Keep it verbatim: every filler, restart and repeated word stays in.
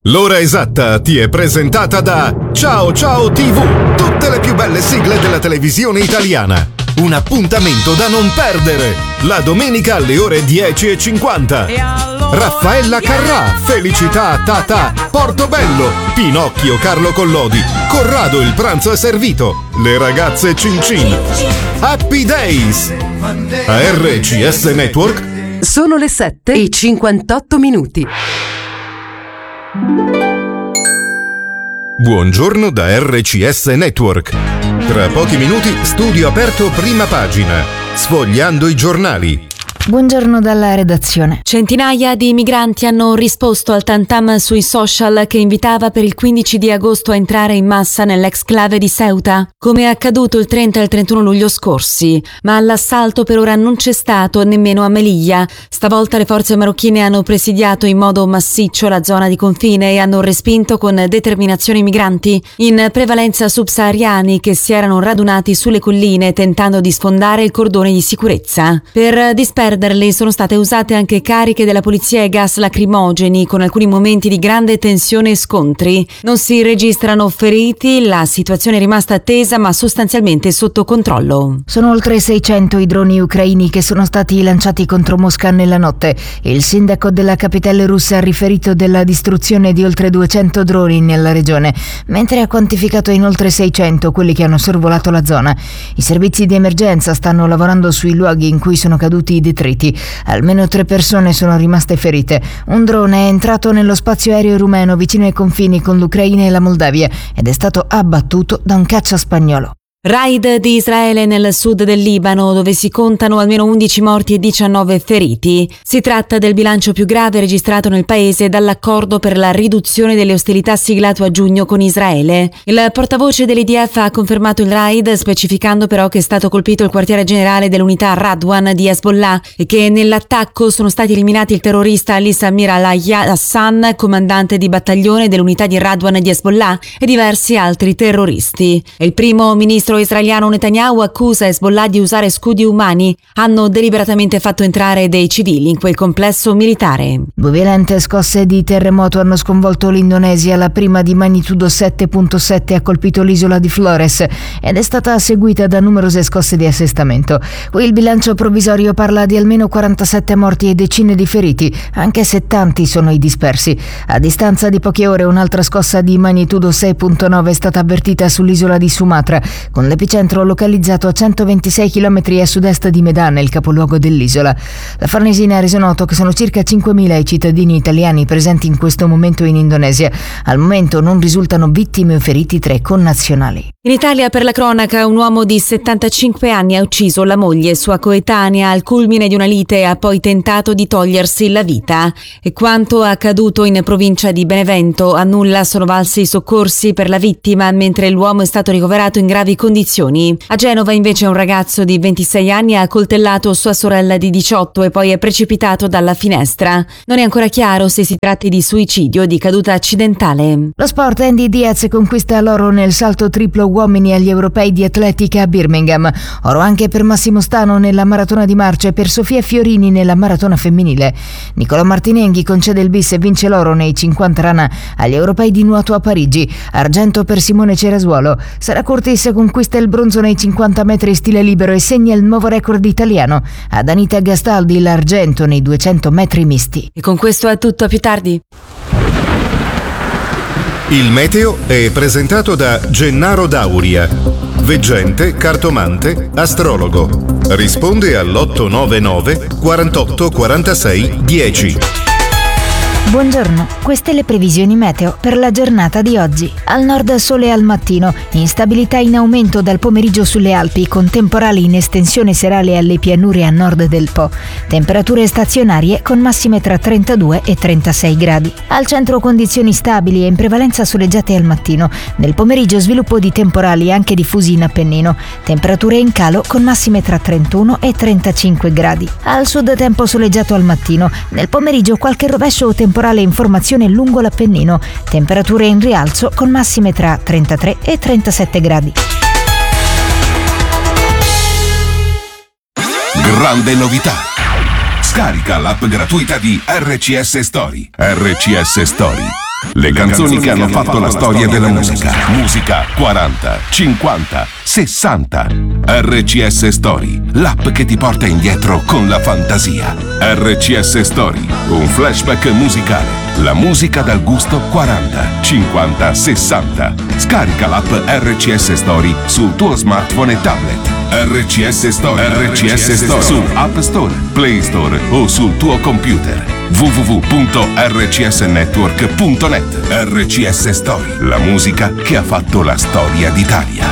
L'ora esatta ti è presentata da Ciao Ciao tivù, tutte le più belle sigle della televisione italiana. Un appuntamento da non perdere, la domenica alle ore dieci e cinquanta. Raffaella Carrà, Felicità Tata, Portobello, Pinocchio Carlo Collodi, Corrado il pranzo è servito, le ragazze Cin Cin, Happy Days. A R C S Network sono le sette e cinquantotto minuti. Buongiorno da R C S Network. Tra pochi minuti studio aperto prima pagina, sfogliando i giornali. Buongiorno dalla redazione. Centinaia di migranti hanno risposto al tantam sui social che invitava per il quindici di agosto a entrare in massa nell'exclave di Ceuta, come è accaduto il trenta e il trentuno luglio scorsi. Ma l'assalto per ora non c'è stato nemmeno a Melilla. Stavolta le forze marocchine hanno presidiato in modo massiccio la zona di confine e hanno respinto con determinazione i migranti, in prevalenza subsahariani, che si erano radunati sulle colline tentando di sfondare il cordone di sicurezza. Per disperderli sono state usate anche cariche della polizia e gas lacrimogeni, con alcuni momenti di grande tensione e scontri. Non si registrano feriti, la situazione è rimasta tesa ma sostanzialmente sotto controllo. Sono oltre seicento i droni ucraini che sono stati lanciati contro Mosca nella notte. Il sindaco della capitale russa ha riferito della distruzione di oltre duecento droni nella regione, mentre ha quantificato in oltre seicento quelli che hanno sorvolato la zona. I servizi di emergenza stanno lavorando sui luoghi in cui sono caduti i detriti. Almeno tre persone sono rimaste ferite. Un drone è entrato nello spazio aereo rumeno vicino ai confini con l'Ucraina e la Moldavia ed è stato abbattuto da un caccia spagnolo. Raid di Israele nel sud del Libano, dove si contano almeno undici morti e diciannove feriti. Si tratta del bilancio più grave registrato nel paese dall'accordo per la riduzione delle ostilità siglato a giugno con Israele. Il portavoce dell'I D F ha confermato il raid, specificando però che è stato colpito il quartiere generale dell'unità Radwan di Hezbollah e che nell'attacco sono stati eliminati il terrorista Ali Samir al-Hassan, comandante di battaglione dell'unità di Radwan di Hezbollah, e diversi altri terroristi. Il primo ministro israeliano Netanyahu accusa Hezbollah di usare scudi umani. Hanno deliberatamente fatto entrare dei civili in quel complesso militare. Due violente scosse di terremoto hanno sconvolto l'Indonesia. La prima, di magnitudo sette virgola sette, ha colpito l'isola di Flores ed è stata seguita da numerose scosse di assestamento. Qui il bilancio provvisorio parla di almeno quarantasette morti e decine di feriti, anche se tanti sono i dispersi. A distanza di poche ore un'altra scossa di magnitudo sei virgola nove è stata avvertita sull'isola di Sumatra, con l'epicentro localizzato a centoventisei chilometri a sud-est di Medan, il capoluogo dell'isola. La Farnesina ha reso noto che sono circa cinquemila i cittadini italiani presenti in questo momento in Indonesia. Al momento non risultano vittime o feriti tra i connazionali. In Italia, per la cronaca, un uomo di settantacinque anni ha ucciso la moglie, sua coetanea, al culmine di una lite e ha poi tentato di togliersi la vita. E quanto accaduto in provincia di Benevento, a nulla sono valsi i soccorsi per la vittima, mentre l'uomo è stato ricoverato in gravi condizioni. A Genova invece un ragazzo di ventisei anni ha accoltellato sua sorella di diciotto e poi è precipitato dalla finestra. Non è ancora chiaro se si tratti di suicidio o di caduta accidentale. Lo sport. Andy Diaz conquista l'oro nel salto triplo uomini agli europei di atletica a Birmingham. Oro anche per Massimo Stano nella maratona di marcia e per Sofia Fiorini nella maratona femminile. Nicolò Martinenghi concede il bis e vince l'oro nei cinquanta rana agli europei di nuoto a Parigi. Argento per Simone Cerasuolo. Sara Curtis conquista il bronzo nei cinquanta metri stile libero e segna il nuovo record italiano. Ad Anita Gastaldi l'argento nei duecento metri misti. E con questo è tutto, a più tardi. Il meteo è presentato da Gennaro Dauria, veggente, cartomante, astrologo. Risponde all'otto nove nove quarantotto quarantasei dieci. Buongiorno, queste le previsioni meteo per la giornata di oggi. Al nord sole al mattino, instabilità in aumento dal pomeriggio sulle Alpi con temporali in estensione serale alle pianure a nord del Po. Temperature stazionarie con massime tra trentadue e trentasei gradi. Al centro condizioni stabili e in prevalenza soleggiate al mattino. Nel pomeriggio sviluppo di temporali anche diffusi in Appennino. Temperature in calo con massime tra trentuno e trentacinque gradi. Al sud tempo soleggiato al mattino. Nel pomeriggio qualche rovescio o temporale in formazione lungo l'Appennino, temperature in rialzo con massime tra trentatré e trentasette gradi. Grande novità! Scarica l'app gratuita di R C S Story. R C S Story. Le canzoni che hanno fatto la storia della musica. Musica quaranta, cinquanta, sessanta. R C S Story, l'app che ti porta indietro con la fantasia. R C S Story, un flashback musicale. La musica dal gusto quaranta, cinquanta, sessanta. Scarica l'app R C S Story sul tuo smartphone e tablet. R C S Story, R C S Story su App Store, Play Store o sul tuo computer. w w w punto r c s network punto net. R C S Story, la musica che ha fatto la storia d'Italia.